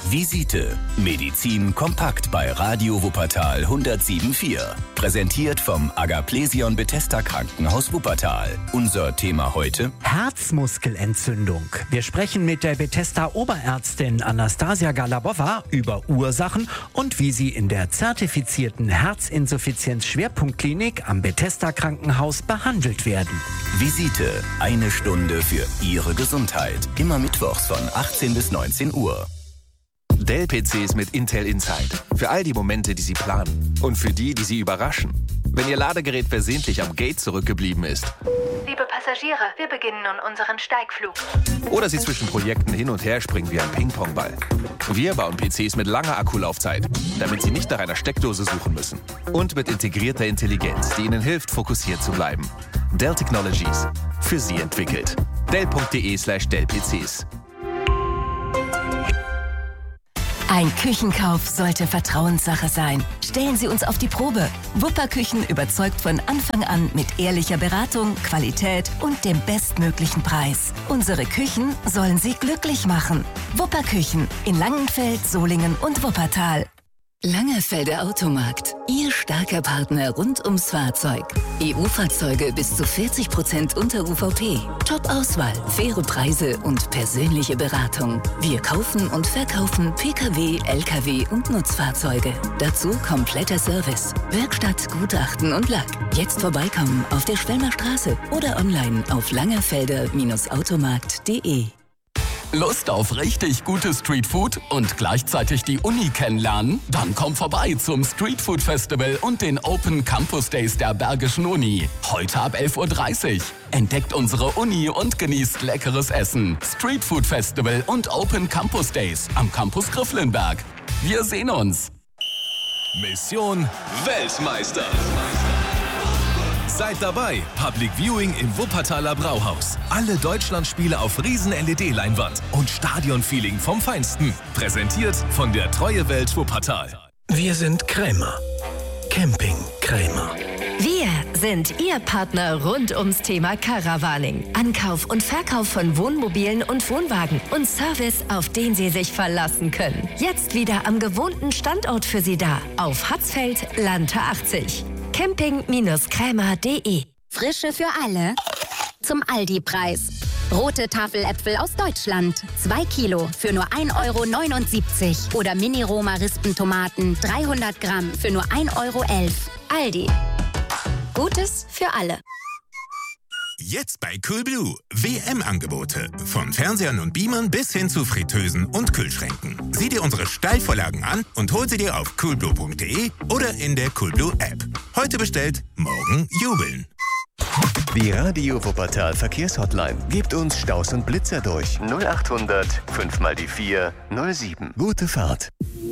Visite. Medizin kompakt bei Radio Wuppertal 107.4. Präsentiert vom Agaplesion Bethesda Krankenhaus Wuppertal. Unser Thema heute: Herzmuskelentzündung. Wir sprechen mit der Bethesda Oberärztin Anastasia Galabova über Ursachen und wie sie in der zertifizierten Herzinsuffizienz-Schwerpunktklinik am Bethesda Krankenhaus behandelt werden. Visite. Eine Stunde für Ihre Gesundheit. Immer mittwochs von 18 bis 19 Uhr. Dell-PCs mit Intel Inside. Für all die Momente, die Sie planen. Und für die, die Sie überraschen. Wenn Ihr Ladegerät versehentlich am Gate zurückgeblieben ist. Liebe Passagiere, wir beginnen nun unseren Steigflug. Oder Sie zwischen Projekten hin und her springen wie ein Ping-Pong-Ball. Wir bauen PCs mit langer Akkulaufzeit, damit Sie nicht nach einer Steckdose suchen müssen. Und mit integrierter Intelligenz, die Ihnen hilft, fokussiert zu bleiben. Dell Technologies. Für Sie entwickelt. Dell.de/Dell-PCs. Ein Küchenkauf sollte Vertrauenssache sein. Stellen Sie uns auf die Probe. Wupperküchen überzeugt von Anfang an mit ehrlicher Beratung, Qualität und dem bestmöglichen Preis. Unsere Küchen sollen Sie glücklich machen. Wupperküchen in Langenfeld, Solingen und Wuppertal. Langerfelder Automarkt. Ihr starker Partner rund ums Fahrzeug. EU-Fahrzeuge bis zu 40% unter UVP. Top-Auswahl, faire Preise und persönliche Beratung. Wir kaufen und verkaufen Pkw, Lkw und Nutzfahrzeuge. Dazu kompletter Service. Werkstatt, Gutachten und Lack. Jetzt vorbeikommen auf der Schwelmer Straße oder online auf langerfelder-automarkt.de. Lust auf richtig gutes Streetfood und gleichzeitig die Uni kennenlernen? Dann komm vorbei zum Streetfood Festival und den Open Campus Days der Bergischen Uni. Heute ab 11:30 Uhr. Entdeckt unsere Uni und genießt leckeres Essen. Streetfood Festival und Open Campus Days am Campus Grifflenberg. Wir sehen uns. Mission Weltmeister. Seid dabei, Public Viewing im Wuppertaler Brauhaus. Alle Deutschlandspiele auf Riesen-LED-Leinwand und Stadionfeeling vom Feinsten. Präsentiert von der Treue Welt Wuppertal. Wir sind Krämer. Camping Krämer. Wir sind Ihr Partner rund ums Thema Caravaning. Ankauf und Verkauf von Wohnmobilen und Wohnwagen und Service, auf den Sie sich verlassen können. Jetzt wieder am gewohnten Standort für Sie da. Auf Hatzfeld, Lante 80. Camping-Krämer.de. Frische für alle zum Aldi-Preis. Rote Tafeläpfel aus Deutschland. 2 Kilo für nur 1,79 €. Oder Mini-Roma-Rispentomaten 300 Gramm für nur 1,11 €. Aldi. Gutes für alle. Jetzt bei Coolblue. WM-Angebote. Von Fernsehern und Beamern bis hin zu Fritteusen und Kühlschränken. Sieh dir unsere Steilvorlagen an und hol sie dir auf coolblue.de oder in der Coolblue-App. Heute bestellt, morgen jubeln. Die Radio Wuppertal Verkehrshotline. Gebt uns Staus und Blitzer durch. 0800 5 mal die 4 07. Gute Fahrt.